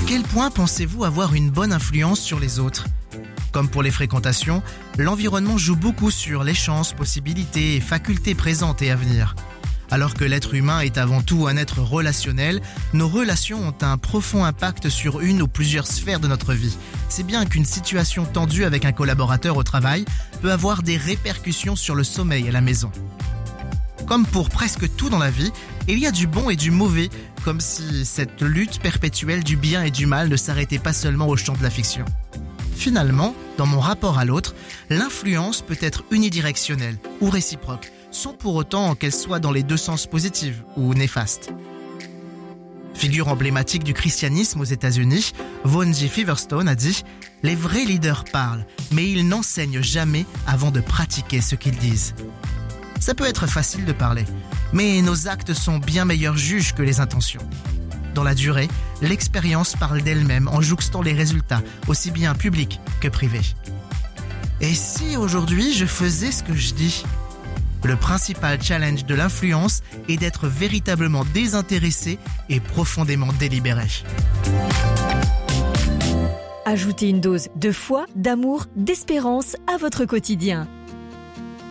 quel point pensez-vous avoir une bonne influence sur les autres ? Comme pour les fréquentations, l'environnement joue beaucoup sur les chances, possibilités et facultés présentes et à venir. Alors que l'être humain est avant tout un être relationnel, nos relations ont un profond impact sur une ou plusieurs sphères de notre vie. C'est bien qu'une situation tendue avec un collaborateur au travail peut avoir des répercussions sur le sommeil à la maison. Comme pour presque tout dans la vie, il y a du bon et du mauvais, comme si cette lutte perpétuelle du bien et du mal ne s'arrêtait pas seulement au champ de la fiction. Finalement, dans mon rapport à l'autre, l'influence peut être unidirectionnelle ou réciproque, sans pour autant qu'elle soit dans les deux sens positive ou néfaste. Figure emblématique du christianisme aux États-Unis, Vaughan J. Feverstone a dit « Les vrais leaders parlent, mais ils n'enseignent jamais avant de pratiquer ce qu'ils disent. » Ça peut être facile de parler, mais nos actes sont bien meilleurs juges que les intentions. Dans la durée, l'expérience parle d'elle-même en jouxtant les résultats, aussi bien publics que privés. Et si aujourd'hui je faisais ce que je dis ? Le principal challenge de l'influence est d'être véritablement désintéressé et profondément délibéré. Ajoutez une dose de foi, d'amour, d'espérance à votre quotidien.